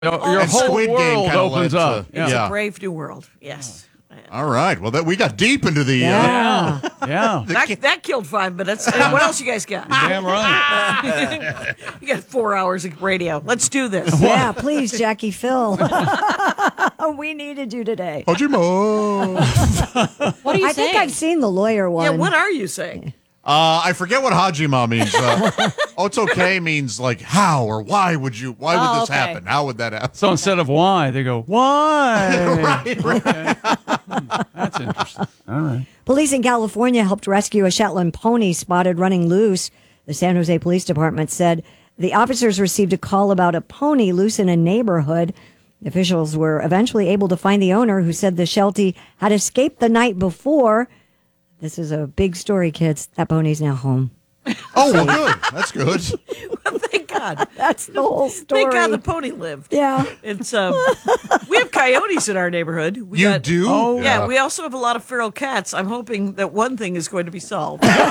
Your whole Squid Game world kinda opens led up. to- It's Yeah. a brave new world. Yes. All right. Well, we got deep into the. Yeah. That killed 5 minutes. And what else you guys got? Damn right. You got 4 hours of radio. Let's do this. Yeah, please, Jackie Phil. We needed you today. Hajimo. What are you I saying? think I've seen the lawyer one. Yeah, what are you saying? I forget what Hajima means. Oh, it's okay means like how or why would this okay. happen? How would that happen? So instead of why, they go, why? Okay. That's interesting. All right. Police in California helped rescue a Shetland pony spotted running loose. The San Jose Police Department said the officers received a call about a pony loose in a neighborhood. Officials were eventually able to find the owner, who said the Sheltie had escaped the night before. This is a big story, kids. That pony's now home. Oh, well, good. That's good. Thank God. That's the whole story. Thank God the pony lived. Yeah. It's we have coyotes in our neighborhood. You do? Oh, Yeah, we also have a lot of feral cats. I'm hoping that one thing is going to be solved. That's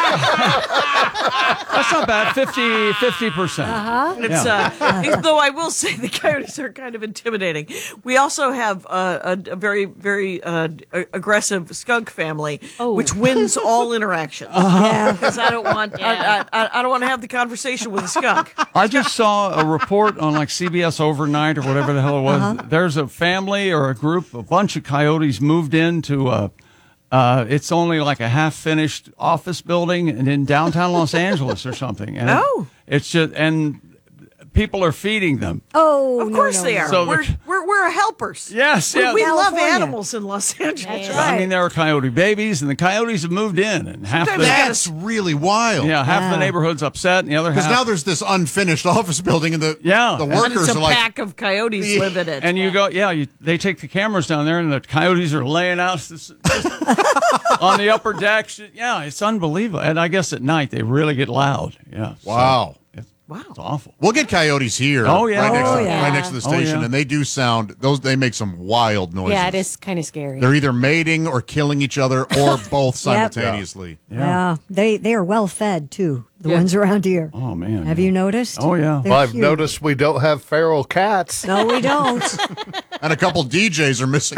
not bad. 50%. It's though I will say the coyotes are kind of intimidating. We also have a very, very aggressive skunk family, which wins all interactions. Yeah. Because I don't want I don't want to have the conversation with a skunk. I just saw a report on like CBS Overnight or whatever the hell it was. There's a family or a bunch of coyotes moved into it's only like a half-finished office building in downtown Los Angeles or something. And it's just, and people are feeding them. Oh, Of course they are. So we're helpers. Yes, We love California. animals in Los Angeles. That's I mean, there are coyote babies, and the coyotes have moved in, and half Sometimes That's really wild. the neighborhood's upset, and the other Because half. now there's this unfinished office building, and the Yeah. the And And workers it's a are like, pack of coyotes live in it. and you go, they take the cameras down there, and the coyotes are laying out just on the upper deck. Yeah, it's unbelievable. And I guess at night they really get loud. Yeah. wow. It's awful. We'll get coyotes here. Oh, yeah. Right next to the Oh, station, yeah. and they do sound. They make some wild noises. Yeah, it is kind of scary. They're either mating or killing each other, or both simultaneously. Yeah. They are well fed, too, the ones around here. Oh, man. Have you noticed? Oh, yeah. They're Well, I've cute. noticed we don't have feral cats. No, we don't. And a couple DJs are missing.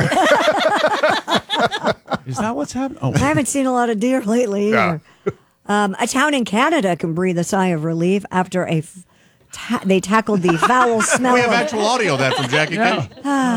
Is that what's happening? Oh, I haven't seen a lot of deer lately either. A town in Canada can breathe a sigh of relief after they tackled the foul smell We have of actual audio of that from Jackie Kennedy.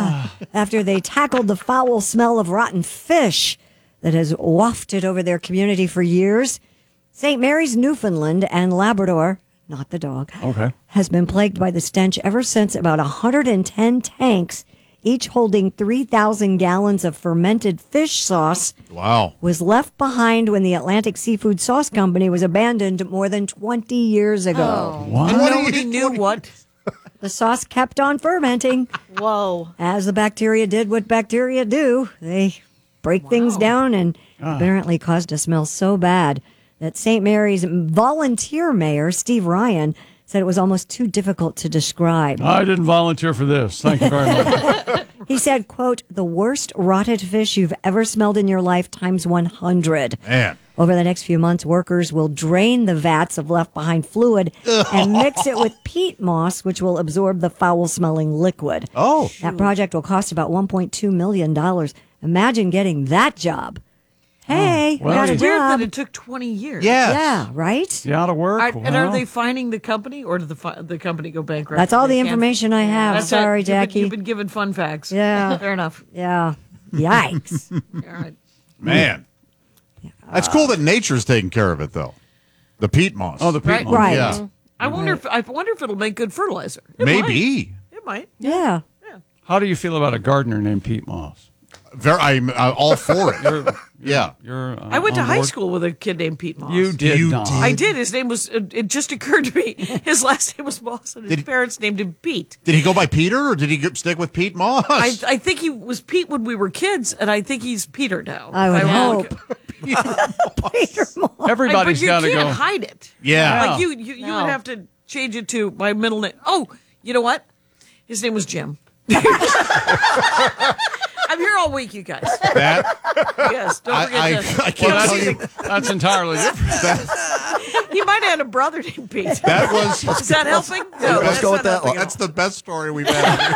after they tackled the foul smell of rotten fish that has wafted over their community for years. St. Mary's, Newfoundland and Labrador, not the dog, has been plagued by the stench ever since about 110 tanks, each holding 3,000 gallons of fermented fish sauce, Wow. was left behind when the Atlantic Seafood Sauce Company was abandoned more than 20 years ago. And nobody knew what. The sauce kept on fermenting. Whoa. As the bacteria did what bacteria do, they break things down and apparently caused a smell so bad that St. Mary's volunteer mayor, Steve Ryan, said it was almost too difficult to describe. I didn't volunteer for this. Thank you very much. He said, quote, the worst rotted fish you've ever smelled in your life times 100. Man. Over the next few months, workers will drain the vats of left-behind fluid and mix it with peat moss, which will absorb the foul-smelling liquid. Oh. That project will cost about $1.2 million. Imagine getting that job. Hey, Well, got a It's weird that job. it took 20 years. Yes. Yeah, right? You out of work? And are Well, they fining the company, or did the company go bankrupt? That's all They the can't- information I have. That's Sorry, it. Jackie. You've been given fun facts. Yeah. Fair enough. Yeah. Yikes. All right. Man. That's cool that nature's taking care of it, though. The peat moss. Oh, the peat Right. moss. Right. Yeah. I wonder if it'll make good fertilizer. It Maybe. Might. It might. Yeah. How do you feel about a gardener named Pete Moss? I'm all for it. Yeah. You're. I went to on high board? school with a kid named Pete Moss. You did You not. did? I did. His name was. It just occurred to me. His last name was Moss, and his parents named him Pete. Did he go by Peter, or did he stick with Pete Moss? I think he was Pete when we were kids, and I think he's Peter now. I would hope. Peter Moss. Everybody's But got to you can't go. hide it. Yeah. Like you would have to change it to my middle name. Oh, you know what? His name was Jim. I'm here all week, you guys. That Yes, don't forget I that. can't tell you. That's entirely different. He might have had a brother named Pete. That was. Is that helping? No, Let's that's go not with that helping one. at That's the best story we've had.